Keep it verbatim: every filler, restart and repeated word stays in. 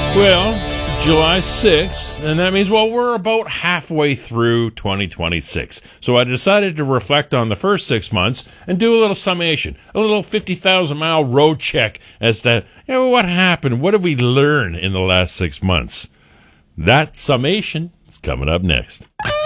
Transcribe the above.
Well, July sixth, and that means, well, we're about halfway through twenty twenty-six. So I decided to reflect on the first six months and do a little summation, a little fifty thousand mile road check as to, you know, what happened, what did we learn in the last six months? That summation is coming up next.